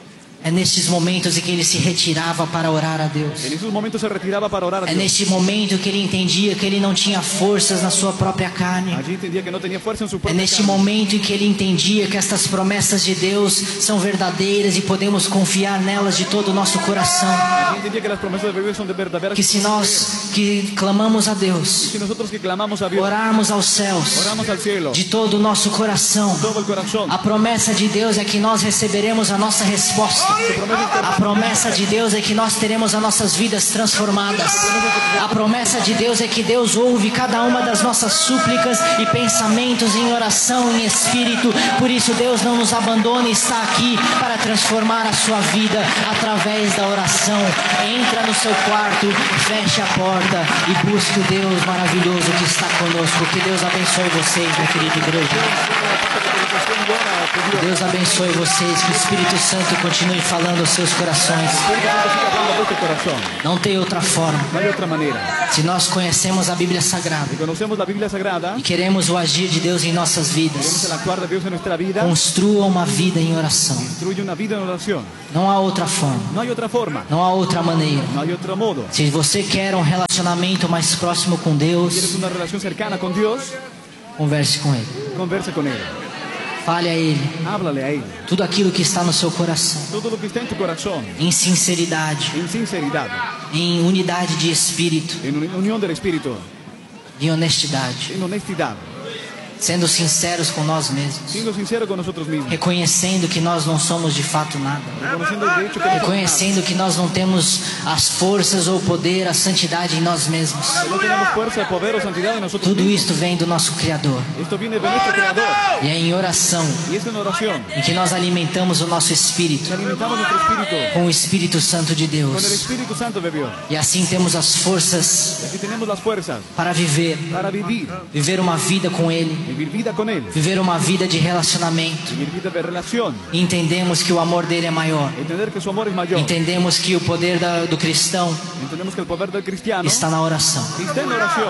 É nestes momentos em que ele se retirava para orar a Deus. En esos momentos se retiraba para orar a É Dios. neste momento que ele entendia que ele não tinha forças na sua própria carne. Allí entendía que no tenía fuerza en su É propia neste carne. momento em que ele entendia que estas promessas de Deus são verdadeiras e podemos confiar nelas de todo o nosso coração. Allí entendía que las promesas de Dios son de verdaderas. Que se nós que clamamos a Deus, Si nosotros que clamamos a Dios, orarmos aos céus oramos al cielo, de todo o nosso coração, todo el corazón. a promessa de Deus é que nós receberemos a nossa resposta. A promessa de Deus é que nós teremos as nossas vidas transformadas. A promessa de Deus é que Deus ouve cada uma das nossas súplicas e pensamentos em oração, em espírito. Por isso Deus não nos abandona e está aqui para transformar a sua vida através da oração. Entra no seu quarto, feche a porta e busque o Deus maravilhoso que está conosco. Que Deus abençoe vocês, minha querida igreja. Que Deus abençoe vocês, que o Espírito Santo continue falando aos seus corações. Não tem outra forma. No hay otra manera. Se nós conhecemos a Bíblia Sagrada Si conocemos la Biblia Sagrada, e queremos o agir de Deus em nossas queremos vidas, el actuar de Dios en nuestra vida, construa uma vida em oração. construye una vida en oración. Não há outra forma, No hay otra forma, não há outra maneira. no hay otro modo. Se você quer um relacionamento mais próximo com Quieres Deus, una relación cercana con Dios, converse com Ele. converse con Él. Fale a Ele Háblale a Él. tudo aquilo que está no seu coração, Todo lo que está en tu corazón, em sinceridade, en sinceridad, em unidade de espírito, en uni- unión del Espíritu, de honestidade, en honestidad, sendo sinceros com nós mesmos, siendo sincero con nosotros mismos, reconhecendo que nós não somos de fato nada, reconociendo de hecho que no somos reconhecendo que nós não temos as forças ou poder, a santidade em nós mesmos. nada, que no tenemos fuerza, poder o santidad en nosotros Tudo mismos. isto vem do nosso Criador. Esto viene de nuestro Creador E é em oração y es en oración em que nós alimentamos o nosso que espírito alimentamos nuestro espíritu com o Espírito Santo de con el Deus. Espíritu Santo de Dios. E assim temos as forças Y así tenemos las fuerzas para viver, para vivir, viver uma vida com Ele, vivir vida con Él, viver uma vida de relacionamento. vivir vida de relación, E entendemos que o amor dele é maior. entender que su amor es mayor. Entendemos que o poder da, do cristão Entendemos que el poder del cristiano está na oração. está en la oración.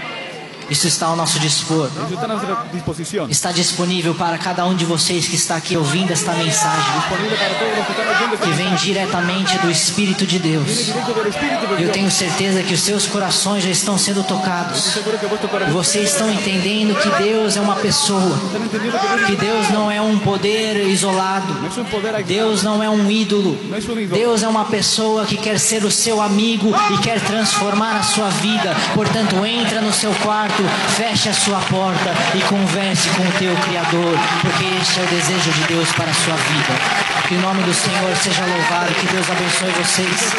Isso está ao nosso dispor. Eso está a nuestra disposición. Está disponível para cada um de vocês que está aqui ouvindo esta mensagem, Disponible para todos los que están oyendo esta que vem diretamente do Espírito de Viene Deus. directo del Espíritu de Eu Dios. tenho certeza que os seus corações já estão sendo tocados. Seguro que vuestro E corazón vocês estão entendendo que Deus é uma pessoa, están entendiendo que Dios que Deus não é um poder isolado, no es un poder aislado, Deus não é um ídolo, no es un ídolo. Deus é uma pessoa que quer ser o seu amigo e quer transformar a sua vida. Portanto, entra no seu quarto, feche a sua porta e converse com o teu Criador, porque este é o desejo de Deus para a sua vida. Que o nome do Senhor seja louvado, que Deus abençoe vocês.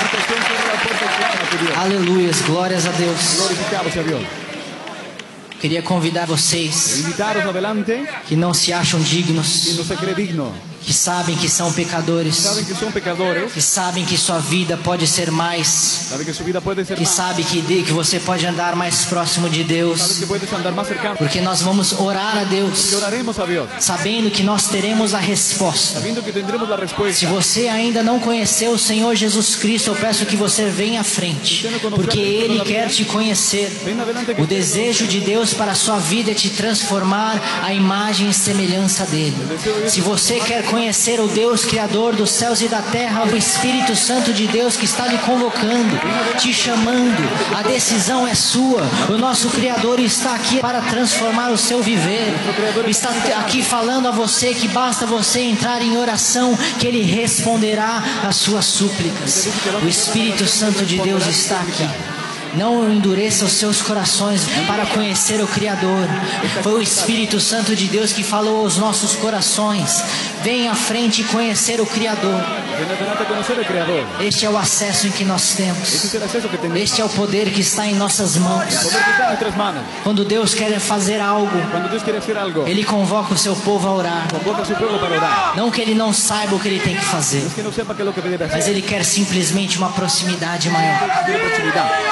Aleluias, glórias a Deus. Glorificado sea Dios. Queria convidar vocês Invitaros adelante que não se acham y dignos, no se cree digno. que sabem que são pecadores, Saben que son pecadores, que sabem que sua vida pode ser mais, saben que su vida puede ser que más, sabe que, de- que você pode andar mais próximo de saben Deus, que puedes andar más cercano. porque nós vamos orar a Y Deus, oraremos a Dios, sabendo que nós teremos a resposta. sabiendo que tendremos la Se respuesta. você ainda não conheceu o Senhor Jesus Cristo, eu peço que você venha à frente, porque Ele quer te conhecer. Ven adelante que O desejo de Deus para a sua vida é te transformar à imagem e semelhança dele. Se você quer conhecer o Deus Criador dos céus e da terra, o Espírito Santo de Deus que está lhe convocando, te chamando, a decisão é sua. O nosso Criador está aqui para transformar o seu viver. Está aqui falando a você que basta você entrar em oração, que Ele responderá às suas súplicas. O Espírito Santo de Deus está aqui. Não endureça os seus corações para conhecer o Criador. Foi o Espírito Santo de Deus que falou aos nossos corações. Venha à frente e conhecer o Criador. ven adelante a conocer el Creador. Este é o acesso em que nós Ese temos. es el acceso que tenemos. Este é o poder que está em nossas El mãos. poder que está en nuestras manos. Quando Deus quer fazer algo, Cuando Dios quiere hacer algo, Ele convoca o seu povo a orar. convoca a su pueblo para orar. Não que Ele não saiba o que Ele tem que fazer, Es que no sepa qué es lo que debe mas hacer. Ele quer simplesmente uma proximidade maior. Quiere proximidad.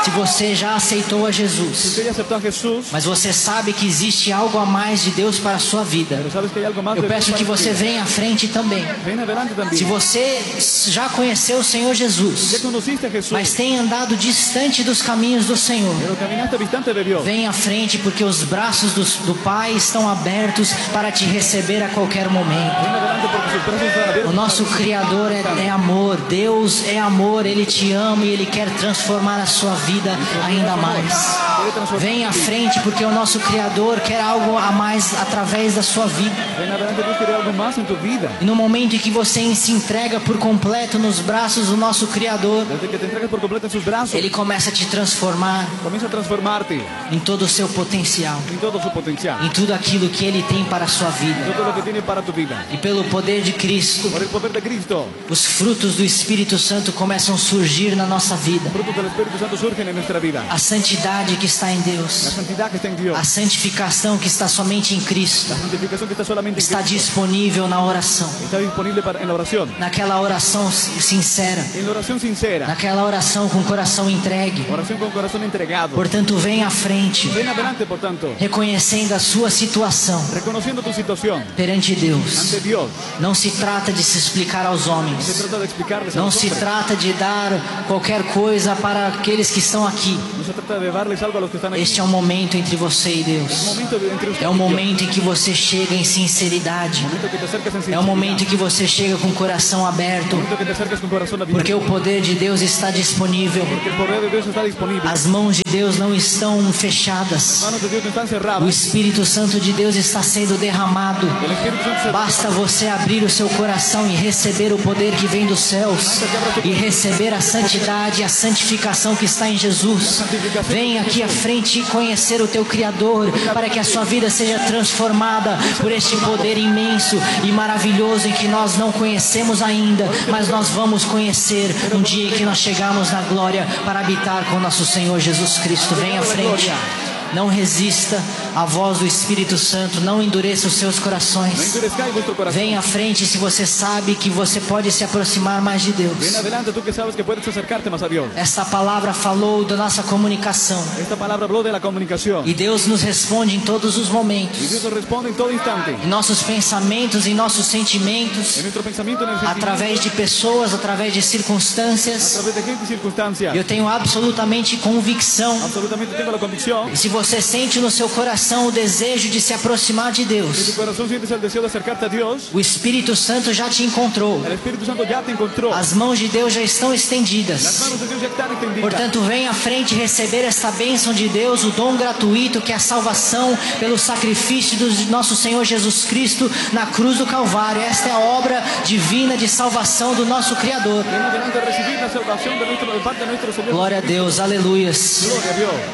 Se você já aceitou a Si Jesus, usted ya aceptó a Jesús, mas você sabe que existe algo a mais de Deus para a sua vida, pero sabes que hay algo más eu de Dios peço que para tu você vida. venha à frente também. Ven adelante también. Se você já conheceu o Senhor Ya Jesus, conociste a Jesús, mas tem andado distante dos caminhos do Senhor, pero caminaste distante de Dios. venha à frente, porque os braços do, do Pai estão abertos para te receber a qualquer momento. Ven adelante porque sus brazos están abiertos. O nosso Criador é, é amor, Deus é amor, Ele te ama e Ele quer transformar a sua vida ainda mais. Venha à frente, porque o nosso Criador quer algo a mais através da sua vida. Ven adelante, Dios quiere algo más en tu vida. E no momento em que você se entrega por completo nos braços do nosso Criador, Desde que te entregas por completo en sus brazos, Ele começa a te transformar comienza a transformarte em todo o seu potencial, en todo su potencial, em tudo aquilo que Ele tem para a sua vida. todo lo que tiene para tu vida. E pelo poder de Cristo, Por el poder de Cristo, os frutos do Espírito Santo começam a surgir na nossa vida. frutos del Espíritu Santo surgen en nuestra vida. A santidade que está em La Deus, santidad que está en Dios, a santificação que está somente em Cristo, la santificación que está solamente en está Cristo, disponível na oração, está disponible para, en la oración, naquela oração sincera, en la oración sincera, naquela oração com o coração entregue. oración con corazón entregado. Portanto, venha à frente, Ven adelante, por tanto, reconhecendo a sua situação reconociendo tu situación perante Deus. ante Dios. Não se trata de se explicar aos Se homens, trata de explicarles a não los se hombres. trata de dar qualquer coisa para aqueles que estão aqui. No se trata de darles algo a los que están aquí. Este é um momento entre você e Es un Deus. momento de- entre usted É y um Dios. momento em que você chega em sinceridade. Un momento que te acercas en É sinceridad. um momento em que você chega com o coração aberto, Un momento que te acercas con corazón abierto. porque o poder de Deus está disponível. Porque el poder de Dios está disponible. As mãos de Deus não estão fechadas. Las manos de Dios no están O cerradas. Espírito Santo de Deus está sendo derramado. El Espíritu Santo se Basta você abrir o seu coração e receber o poder que vem dos céus e receber a santidade e a santificação que está em Jesus. Vem aqui à frente e conhecer o teu Criador, para que a sua vida seja transformada por este poder imenso e maravilhoso em que nós não conhecemos ainda, mas nós vamos conhecer um dia em que nós chegarmos na glória para habitar com nosso Senhor Jesus Cristo. Vem à frente. Não resista à voz do Espírito Santo, não endureça os seus No corações. endurezcáis vuestro corazón. Vem à frente se você sabe que você pode se aproximar mais de Ven Deus. adelante tú que sabes que puedes acercarte más a Dios. Esta palavra falou da nossa comunicação Esta palabra habló de la comunicación. e Deus nos responde em todos os Y momentos, Dios nos responde en todo instante. em nossos pensamentos, em nossos sentimentos, En nuestro pensamiento, en el sentimiento, através de pessoas, através de a circunstâncias. través de gente y circunstancias. Eu tenho absolutamente convicção. Absolutamente tengo la convicción. E se você sente no seu coração o desejo de se aproximar de En tu Deus, corazón sientes el deseo de acercarte a Dios. o Espírito Santo já te encontrou. El Espíritu Santo ya te encontró. As mãos de Deus já estão Las estendidas. manos de Dios ya están extendidas. Portanto, venha à frente receber esta bênção de Deus, o dom gratuito que é a salvação pelo sacrifício do nosso Senhor Jesus Cristo na cruz do Calvário. Esta é a obra divina de salvação do nosso Criador. Ven adelante a recibir la salvación de, nuestro, de parte de nuestro Señor. Glória a Deus, aleluias. Gloria a Dios.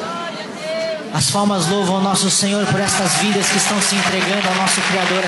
As palmas louvam o nosso Senhor por estas vidas que estão se entregando ao nosso Criador.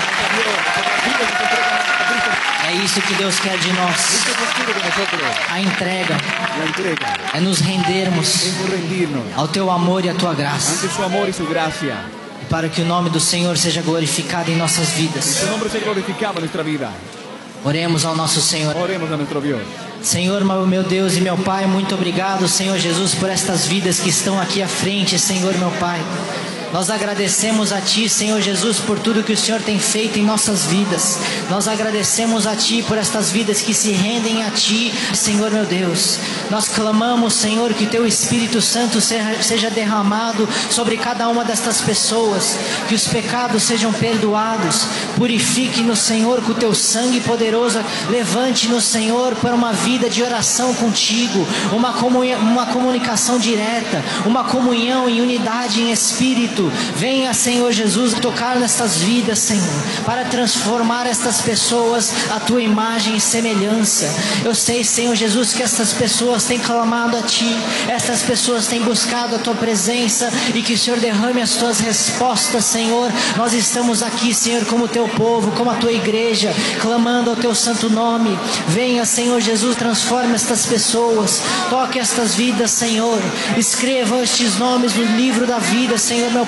É isso que Deus quer de nós. Esto es lo que quiere de nosotros. A entrega La entrega. é nos rendermos Es rendirnos ao teu amor e à tua graça, ante su amor y su gracia. para que o nome do Senhor seja glorificado em nossas vidas. Su nombre sea glorificado en nuestra vida. Oremos ao nosso Senhor. Oremos a nuestro Dios. Senhor, meu Deus e meu Pai, muito obrigado, Senhor Jesus, por estas vidas que estão aqui à frente, Senhor, meu Pai. Nós agradecemos a Ti, Senhor Jesus, por tudo que o Senhor tem feito em nossas vidas. Nós agradecemos a Ti por estas vidas que se rendem a Ti, Senhor, meu Deus. Nós clamamos, Senhor, que Teu Espírito Santo seja derramado sobre cada uma destas pessoas, que os pecados sejam perdoados. Purifique-nos, Senhor, com o Teu sangue poderoso. Levante-nos, Senhor, para uma vida de oração contigo, uma, comunhão, uma comunicação direta, uma comunhão em unidade em Espírito. Venha, Senhor Jesus, tocar nestas vidas, Senhor, para transformar estas pessoas à Tua imagem e semelhança. Eu sei, Senhor Jesus, que estas pessoas têm clamado a Ti, estas pessoas têm buscado a Tua presença e que o Senhor derrame as Tuas respostas, Senhor. Nós estamos aqui, Senhor, como Teu povo, como a Tua igreja, clamando ao Teu santo nome. Venha, Senhor Jesus, transforme estas pessoas, toque estas vidas, Senhor. Escreva estes nomes no livro da vida, Senhor, meu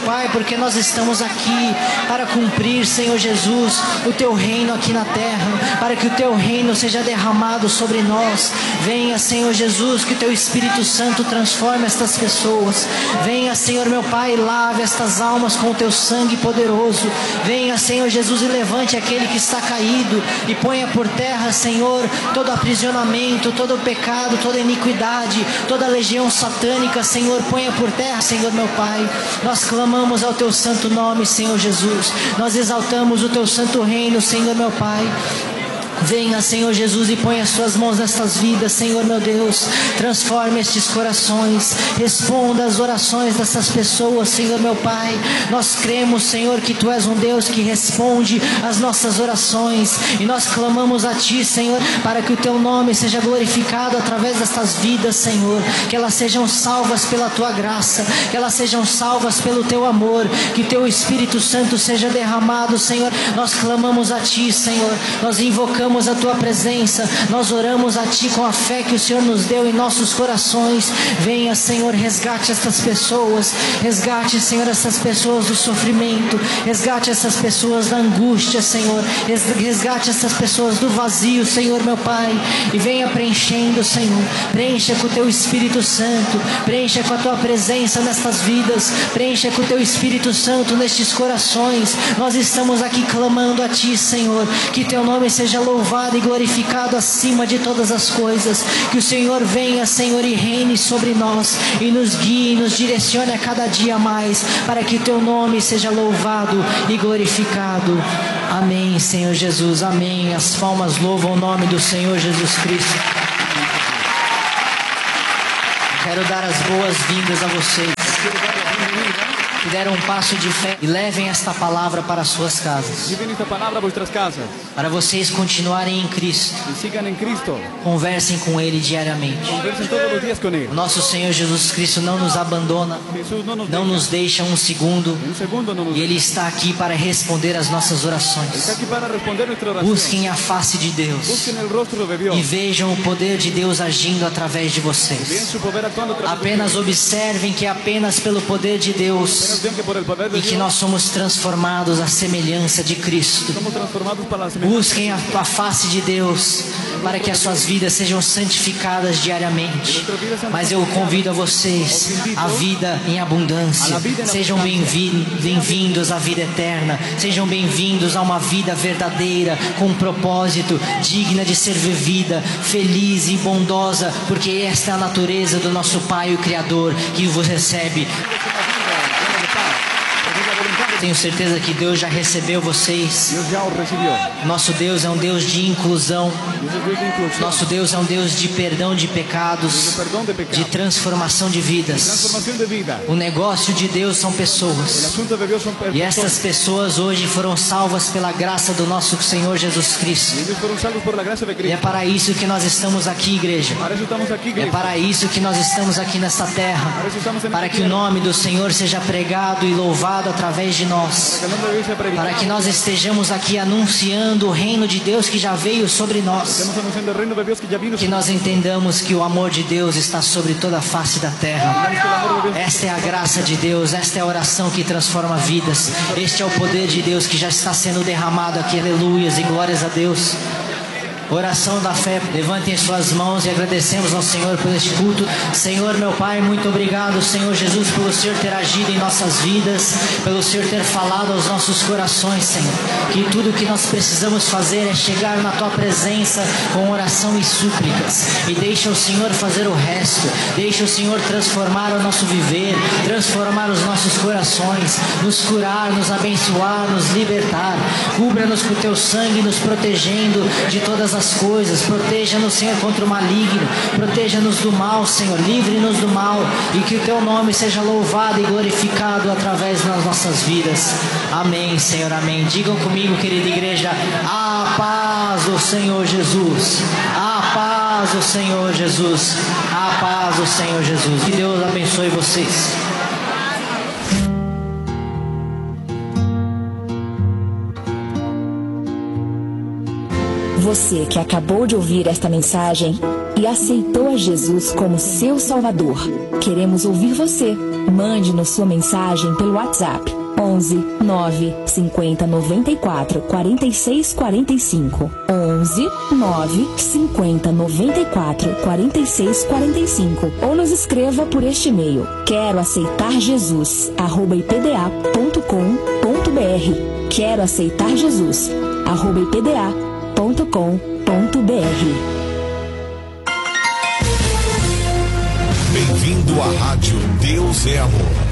Pai, porque nós estamos aqui para cumprir, Senhor Jesus, o Teu reino aqui na terra, para que o Teu reino seja derramado sobre nós. Venha, Senhor Jesus, que o Teu Espírito Santo transforme estas pessoas. Venha, Senhor meu Pai, lave estas almas com o Teu sangue poderoso. Venha, Senhor Jesus, e levante aquele que está caído e ponha por terra, Senhor, todo aprisionamento, todo pecado, toda iniquidade, toda legião satânica, Senhor, ponha por terra, Senhor meu Pai. Nós clamamos ao Teu santo nome, Senhor Jesus. Nós exaltamos o Teu santo reino, Senhor meu Pai. Venha, Senhor Jesus, e põe as Tuas mãos nestas vidas, Senhor meu Deus. Transforme estes corações. Responda às orações dessas pessoas, Senhor meu Pai. Nós cremos, Senhor, que Tu és um Deus que responde às nossas orações. E nós clamamos a Ti, Senhor, para que o Teu nome seja glorificado através destas vidas, Senhor. Que elas sejam salvas pela Tua graça. Que elas sejam salvas pelo Teu amor. Que Teu Espírito Santo seja derramado, Senhor. Nós clamamos a Ti, Senhor. Nós invocamos a Tua presença, nós oramos a Ti com a fé que o Senhor nos deu em nossos corações. Venha, Senhor, resgate estas pessoas, resgate, Senhor, essas pessoas do sofrimento, resgate essas pessoas da angústia, Senhor, resgate essas pessoas do vazio, Senhor meu Pai, e venha preenchendo, Senhor, preencha com o Teu Espírito Santo, preencha com a Tua presença nestas vidas, preencha com o Teu Espírito Santo nestes corações. Nós estamos aqui clamando a Ti, Senhor, que Teu nome seja louvado louvado e glorificado acima de todas as coisas. Que o Senhor venha, Senhor, e reine sobre nós e nos guie e nos direcione a cada dia mais, para que o Teu nome seja louvado e glorificado. Amém, Senhor Jesus, amém. As palmas louvam o nome do Senhor Jesus Cristo. Quero dar as boas-vindas a vocês que deram um passo de fé e levem esta palavra para as suas casas. Lleven esta palabra a vuestras casas. Para vocês continuarem em Cristo. Y sigan en Cristo. Conversem com Ele diariamente. Conversen todos los días con Él. O nosso Senhor Jesus Cristo não nos abandona, Jesús no nos não deja. nos deixa um segundo. Un segundo no nos E Ele está aqui para responder às nossas Está orações. aquí para responder nuestra oración. Busquem a face de Deus Busquen el rostro de Dios. e vejam o poder de Deus agindo através de Vean vocês. su poder actuando a través de Apenas observem que é apenas pelo poder de Deus Apenas vean que por el poder de e que Dios nós somos transformados à semelhança de Cristo. somos transformados para la semejanza. Busquem a, a face de Deus para que as suas vidas sejam santificadas diariamente. Mas eu convido a vocês a vida em abundância. Sejam bem-vin- bem-vindos à vida eterna. Sejam bem-vindos a uma vida verdadeira, com um propósito, digna de ser vivida, feliz e bondosa, porque esta é a natureza do nosso Pai, o Criador, que vos recebe. Tenho certeza que Deus já recebeu vocês. Dios ya os recibió. Nosso Deus é um Deus de inclusão. Dios es Dios de inclusión. Nosso Deus é um Deus de perdão de Dios pecados, de perdón de pecados. de transformação de vidas. Transformación de vida. O negócio de Deus são El pessoas. asunto de Dios son E estas personas. pessoas hoje foram salvas pela graça do nosso Senhor Jesus Cristo. Ellos fueron salvos por la gracia de E é Cristo. para isso que nós estamos aqui, igreja. Para eso estamos aquí, É iglesia. para isso que nós estamos aqui nesta terra. Para que o nome do Senhor seja pregado e louvado através de nós. Que el nombre de Dios sea predicado. Para que nós estejamos aqui anunciando o reino de Deus que já veio sobre nós. Estamos anunciando el reino de Dios que ya vino. Que nós entendamos que o amor de Deus está sobre toda a face da terra. Esta é a graça de Deus, esta é a oração que transforma vidas. Este é o poder de Deus que já está sendo derramado aqui. Aleluias e glórias a Deus. Oração da fé, levantem suas mãos e agradecemos ao Senhor por este culto. Senhor, meu Pai, muito obrigado, Senhor Jesus, pelo Senhor ter agido em nossas vidas, pelo Senhor ter falado aos nossos corações, Senhor. Que tudo o que nós precisamos fazer é chegar na Tua presença com oração e súplicas. E deixa o Senhor fazer o resto. Deixa o Senhor transformar o nosso viver, transformar os nossos corações, nos curar, nos abençoar, nos libertar. Cubra-nos com o Teu sangue, nos protegendo de todas as coisas. Proteja-nos, Senhor, contra o maligno. Proteja-nos do mal, Senhor. Livre-nos do mal. E que o Teu nome seja louvado e glorificado através das nossas vidas. Amém, Senhor, amém. Digam comigo, querida igreja, a paz do Senhor Jesus. A paz do Senhor Jesus. A paz do Senhor Jesus. Que Deus abençoe vocês. Você que acabou de ouvir esta mensagem e aceitou a Jesus como seu Salvador, queremos ouvir você. Mande-nos sua mensagem pelo WhatsApp onze nove cinquenta noventa e quatro quarenta e seis quarenta e cinco. onze nove cinquenta noventa e quatro quarenta e seis quarenta e cinco. Ou nos escreva por este e-mail: quero aceitar Jesus arroba ipda ponto com ponto br. Quero aceitar Jesus arroba ipda ponto com ponto br. Bem-vindo à Rádio Deus é Amor.